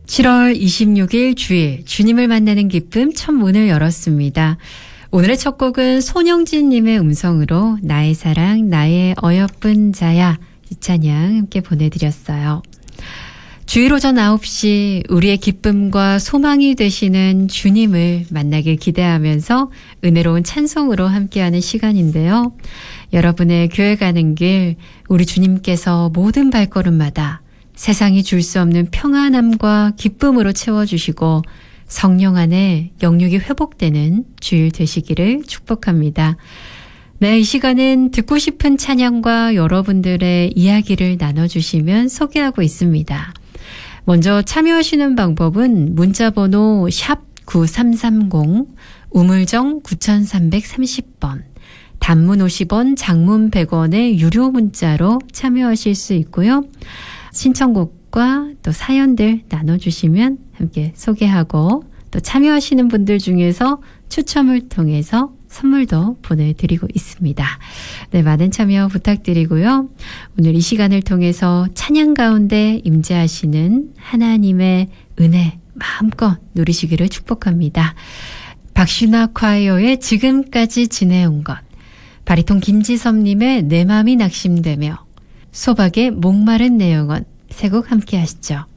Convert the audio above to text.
7월 26일 주일 주님을 만나는 기쁨 첫 문을 열었습니다. 오늘의 첫 곡은 손영진님의 음성으로 나의 사랑 나의 어여쁜 자야 이 찬양 함께 보내드렸어요. 주일 오전 9시 우리의 기쁨과 소망이 되시는 주님을 만나길 기대하면서 은혜로운 찬송으로 함께하는 시간인데요. 여러분의 교회 가는 길 우리 주님께서 모든 발걸음마다 세상이 줄 수 없는 평안함과 기쁨으로 채워주시고 성령 안에 영육이 회복되는 주일 되시기를 축복합니다. 네, 이 시간은 듣고 싶은 찬양과 여러분들의 이야기를 나눠주시면 소개하고 있습니다. 먼저 참여하시는 방법은 문자번호 샵 9330 우물정 9330번 단문 50원 장문 100원의 유료 문자로 참여하실 수 있고요. 신청곡과 또 사연들 나눠주시면 함께 소개하고 또 참여하시는 분들 중에서 추첨을 통해서 선물도 보내드리고 있습니다. 네, 많은 참여 부탁드리고요. 오늘 이 시간을 통해서 찬양 가운데 임재하시는 하나님의 은혜 마음껏 누리시기를 축복합니다. 박슈나 콰이어의 지금까지 지내온 것, 바리톤 김지섭님의 내 맘이 낙심되며, 소박의 목마른 내 영혼 세 곡 함께 하시죠.